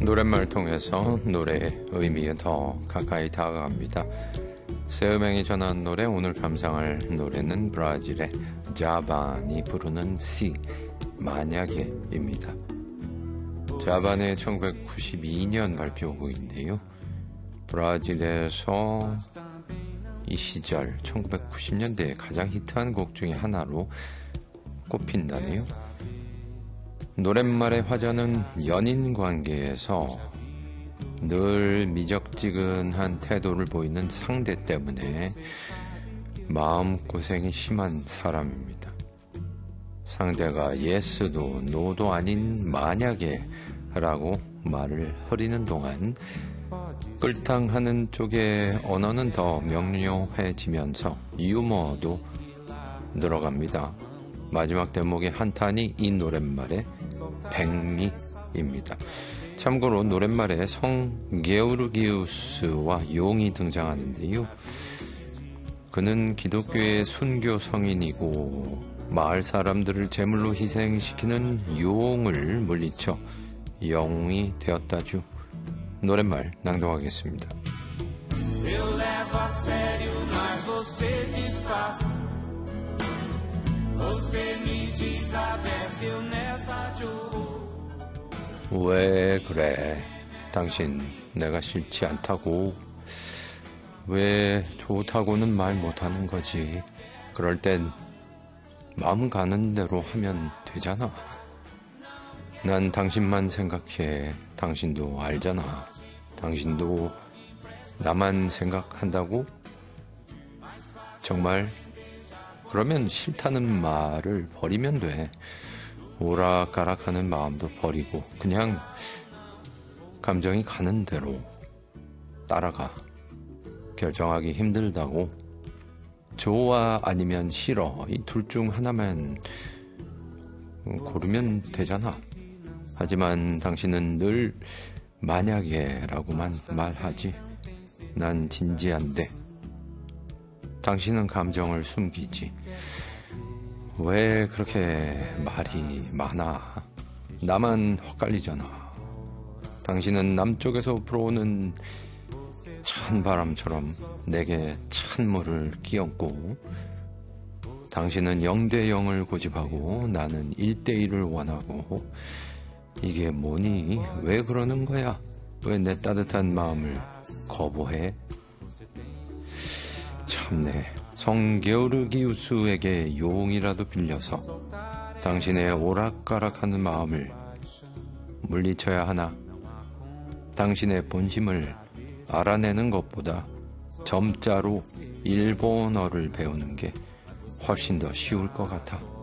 노랫말을 통해서 노래의 의미에 더 가까이 다가갑니다. 새음행이 전한 노래, 오늘 감상할 노래는 브라질의 자반이 부르는 시, 만약에입니다. 자반의 1992년 발표곡인데요. 브라질에서 이 시절 1990년대에 가장 히트한 곡 중에 하나로 꼽힌다네요. 노랫말의 화자는 연인 관계에서 늘 미적지근한 태도를 보이는 상대 때문에 마음고생이 심한 사람입니다. 상대가 예스도 노도 아닌 만약에 라고 말을 흐리는 동안 끌탕하는 쪽의 언어는 더 명료해지면서 유머도 늘어갑니다. 마지막 대목의 한탄이 이 노랫말의 백미입니다. 참고로 노랫말에 성 게오르기우스와 용이 등장하는데요. 그는 기독교의 순교 성인이고 마을 사람들을 제물로 희생시키는 용을 물리쳐 영웅이 되었다죠. 노랫말 낭독하겠습니다. 왜 그래? 당신 내가 싫지 않다고. 왜 좋다고는 말 못하는 거지? 그럴 땐 마음 가는 대로 하면 되잖아. 난 당신만 생각해. 당신도 알잖아. 당신도 나만 생각한다고? 정말? 그러면 싫다는 말을 버리면 돼. 오락가락하는 마음도 버리고 그냥 감정이 가는 대로 따라가. 결정하기 힘들다고? 좋아 아니면 싫어, 이 둘 중 하나만 고르면 되잖아. 하지만 당신은 늘 만약에라고만 말하지. 난 진지한데 당신은 감정을 숨기지. 왜 그렇게 말이 많아? 나만 헛갈리잖아. 당신은 남쪽에서 불어오는 찬바람처럼 내게 찬물을 끼얹고, 당신은 0대0을 고집하고 나는 1대1을 원하고. 이게 뭐니? 왜 그러는 거야? 왜 내 따뜻한 마음을 거부해? 참네. 성 게오르기우스에게 용이라도 빌려서 당신의 오락가락하는 마음을 물리쳐야 하나? 당신의 본심을 알아내는 것보다 점자로 일본어를 배우는 게 훨씬 더 쉬울 것 같아.